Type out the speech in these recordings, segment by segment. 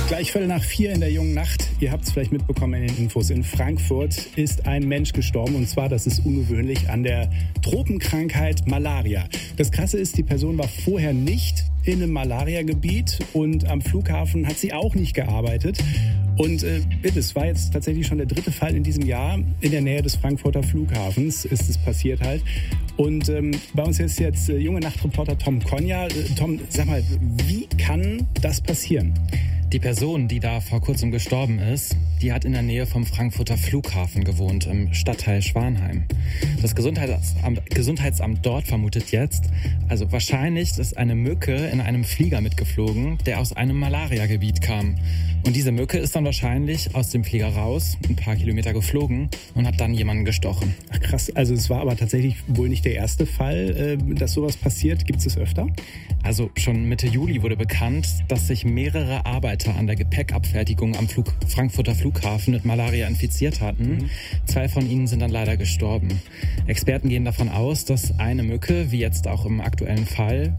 Gleich 3:15 in der jungen Nacht. Ihr habt es vielleicht mitbekommen in den Infos. In Frankfurt ist ein Mensch gestorben. Und zwar, das ist ungewöhnlich, an der Tropenkrankheit Malaria. Das Krasse ist, die Person war vorher nicht in einem Malariagebiet und am Flughafen hat sie auch nicht gearbeitet. Und bitte, es war jetzt tatsächlich schon der 3. Fall in diesem Jahr. In der Nähe des Frankfurter Flughafens ist es passiert halt. Und bei uns ist jetzt junge Nachtreporter Tom Konja. Tom, sag mal, wie kann das passieren? Die Person, die da vor kurzem gestorben ist, die hat in der Nähe vom Frankfurter Flughafen gewohnt, im Stadtteil Schwanheim. Das Gesundheitsamt dort vermutet jetzt, also wahrscheinlich ist eine Mücke in einem Flieger mitgeflogen, der aus einem Malariagebiet kam. Und diese Mücke ist dann wahrscheinlich aus dem Flieger raus, ein paar Kilometer geflogen und hat dann jemanden gestochen. Ach krass, also es war aber tatsächlich wohl nicht der erste Fall, dass sowas passiert. Gibt es öfter? Also schon Mitte Juli wurde bekannt, dass sich mehrere Arbeiter an der Gepäckabfertigung am Frankfurter Flughafen mit Malaria infiziert hatten. 2 von ihnen sind dann leider gestorben. Experten gehen davon aus, dass eine Mücke, wie jetzt auch im aktuellen Fall,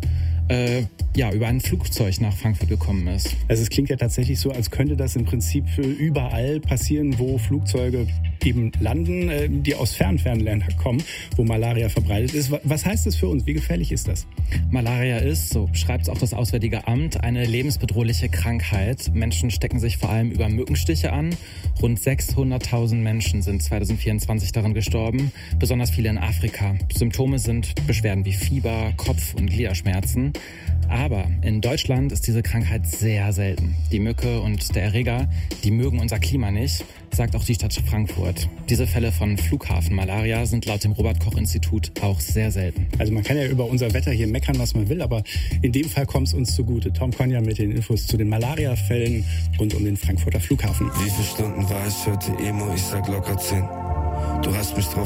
über ein Flugzeug nach Frankfurt gekommen ist. Also es klingt ja tatsächlich so, als könnte das im Prinzip überall passieren, wo Flugzeuge eben landen, die aus fernen Ländern kommen, wo Malaria verbreitet ist. Was heißt das für uns? Wie gefährlich ist das? Malaria ist, so schreibt es auch das Auswärtige Amt, eine lebensbedrohliche Krankheit. Menschen stecken sich vor allem über Mückenstiche an. Rund 600.000 Menschen sind 2024 daran gestorben, besonders viele in Afrika. Symptome sind Beschwerden wie Fieber, Kopf- und Gliederschmerzen. Aber in Deutschland ist diese Krankheit sehr selten. Die Mücke und der Erreger, die mögen unser Klima nicht, sagt auch die Stadt Frankfurt. Diese Fälle von Flughafenmalaria sind laut dem Robert-Koch-Institut auch sehr selten. Also man kann ja über unser Wetter hier meckern, was man will, aber in dem Fall kommt es uns zugute. Tom Konja mit den Infos zu den Malaria-Fällen rund um den Frankfurter Flughafen. Wie viele Stunden war ich heute Emo? Ich sag locker 10. Du hast mich drauf